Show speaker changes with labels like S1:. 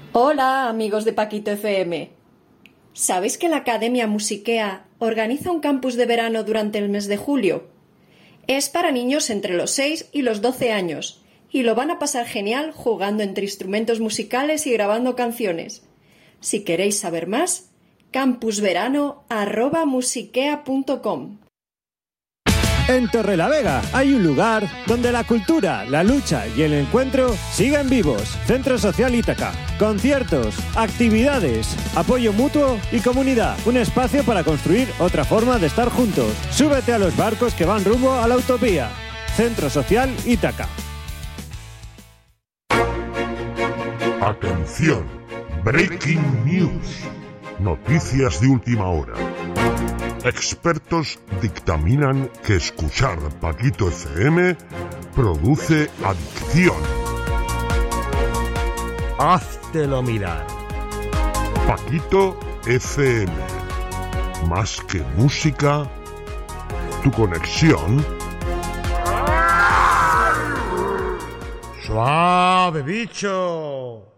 S1: Hola, amigos de Paquito FM. ¿Sabéis que la Academia Musiquea organiza un campus de verano durante el mes de julio? Es para niños entre los 6 y los 12 años y lo van a pasar genial jugando entre instrumentos musicales y grabando canciones. Si queréis saber más, campusverano@musiquea.com.
S2: En Torrelavega hay un lugar donde la cultura, la lucha y el encuentro siguen vivos. Centro Social Ítaca. Conciertos, actividades, apoyo mutuo y comunidad. Un espacio para construir otra forma de estar juntos. Súbete a los barcos que van rumbo a la utopía. Centro Social Ítaca.
S3: Atención, Breaking News. Noticias de última hora. Expertos dictaminan que escuchar Paquito FM produce adicción.
S4: Háztelo mirar.
S3: Paquito FM. Más que música, tu conexión.
S4: ¡Suave, bicho!